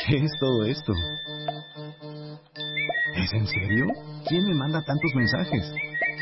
¿Qué es todo esto? ¿Es en serio? ¿Quién me manda tantos mensajes?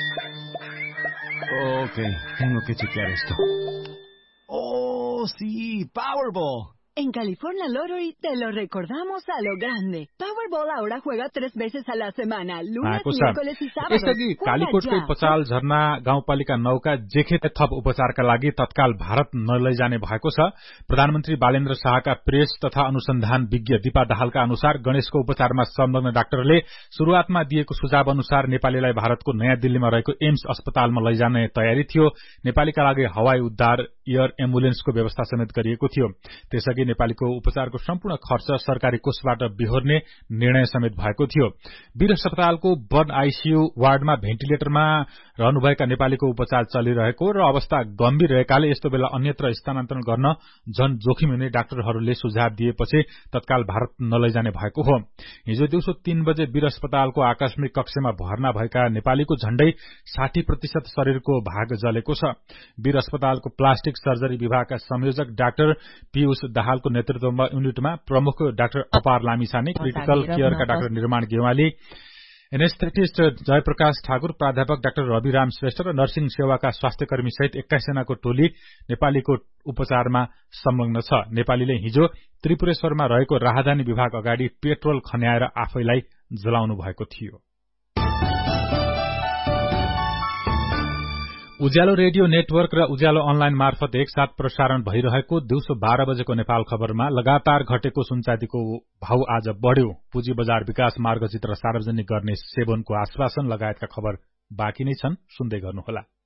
Ok, tengo que chequear esto. ¡Oh, sí! ¡Powerball! En California Lottery te lo recordamos a lo grande. Powerball ahora juega 3 veces a la semana, lunes, miércoles y sábados. यसअघि Juega कालीकोटकै ya. Pachal झरना गाउँपालिका 9 का जेखेत थप उपचारका लागि तत्काल भारत नलैजाने भएको छ। प्रधानमन्त्री बालेन्द्र शाहका प्रेस तथा अनुसन्धान विज्ञ दीपा दाहालका अनुसार गणेशको उपचारमा संलग्न डाक्टरले शुरूआतमा दिएको सुझाव अनुसार नेपालीलाई भारतको नयाँ दिल्लीमा रहेको एम्स अस्पतालमा लैजाने तयारी थियो। नेपालीका लागि हवाई उद्धार एयर एम्बुलेन्सको व्यवस्था समेत गरिएको थियो। त्यसअघि नेपालीको उपचारको सम्पूर्ण खर्च सरकारी कोषबाट बिहोर्ने निर्णय समेत भएको थियो। वीर अस्पतालको बर्न आईसीयू वार्डमा भेन्टिलेटरमा रहनुभएका नेपालीको उपचार चलिरहेको र अवस्था गम्भीर रहेकाले यस्तो बेला अन्यत्र स्थानान्तरण गर्न झन जोखिम हुने डाक्टरहरूले सुझाव दिएपछि तत्काल भारत नलैजाने भएको हो। हिजो दिउँसो 3 बजे वीर अस्पतालको आकस्मिक कक्षमा भर्ना भएका नेपालीको झण्डै 60% शरीरको भाग जलेको छ। वीर अस्पतालको प्लास्टिक सर्जरी विभागका संयोजक डाक्टर पीयूष दाहालको नेतृत्वमा युनिटमा प्रमुख डाक्टर अपार लामिछाने, क्रिटिकल केयरका डाक्टर निर्माण गेवाली, एनेस्थेटिस्ट जयप्रकाश ठाकुर, प्राध्यापक डाक्टर रविराम श्रेष्ठ र नर्सिङ सेवाका स्वास्थ्यकर्मी सहित 21 जनाको टोली नेपालीको उपचारमा संलग्न छ। नेपालीले हिजो त्रिपुरेश्वरमा रहेको राहदानी विभाग अगाडि पेट्रोल खन्याएर आफैलाई जलाउनु भएको थियो। उज्यालो रेडियो नेटवर्क र उज्यालो अनलाइन मार्फत एकसाथ प्रसारण भइरहेको दिउँसो 12 बजेको नेपाल खबरमा लगातार घटेको सुनचाँदीको भाव आज बढ़्यो। पुँजी बजार विकास मार्गचित्र सार्वजनिक गर्ने सेवनको आश्वासन लगायतका खबर बाँकी नै छन्, सुन्दै गर्नुहोला।